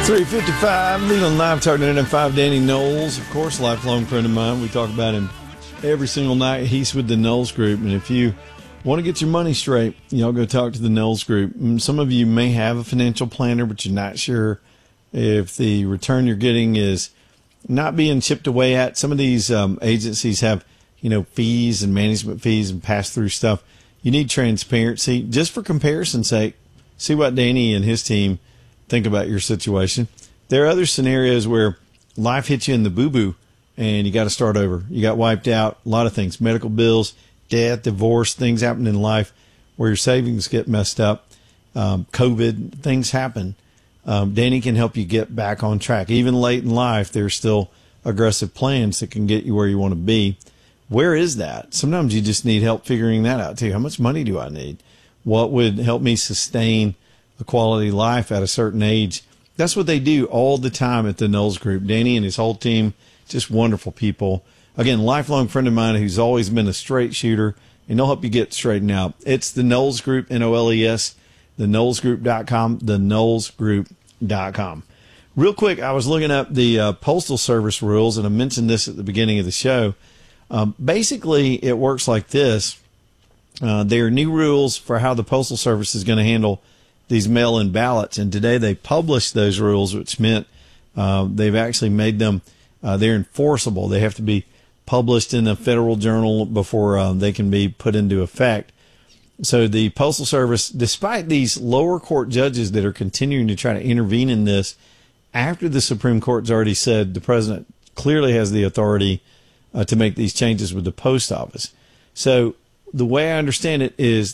355, Leland Live, talking to NM5, Danny Knowles, of course, lifelong friend of mine. We talk about him every single night. He's with the Knowles Group, and if you want to get your money straight, y'all go talk to the Knowles Group. Some of you may have a financial planner, but you're not sure if the return you're getting is not being chipped away at. Some of these agencies have, fees and management fees and pass-through stuff. You need transparency. Just for comparison's sake, see what Danny and his team think about your situation. There are other scenarios where life hits you in the boo-boo and you got to start over. You got wiped out, a lot of things, medical bills, death, divorce, things happen in life where your savings get messed up, COVID, things happen. Danny can help you get back on track. Even late in life, there's still aggressive plans that can get you where you want to be. Where is that? Sometimes you just need help figuring that out too. How much money do I need? What would help me sustain a quality life at a certain age? That's what they do all the time at the Knowles Group. Danny and his whole team, just wonderful people. Again, lifelong friend of mine who's always been a straight shooter, and they'll help you get straightened out. It's the Knowles Group, Knowles, theknowlesgroup.com, theknowlesgroup.com. Real quick, I was looking up the Postal Service rules, and I mentioned this at the beginning of the show. Basically, it works like this. There are new rules for how the Postal Service is going to handle these mail-in ballots, and today they published those rules, which meant they've actually made them, they're enforceable. They have to be published in a federal journal before they can be put into effect. So the Postal Service, despite these lower court judges that are continuing to try to intervene in this, after the Supreme Court's already said the president clearly has the authority to make these changes with the post office. So the way I understand it is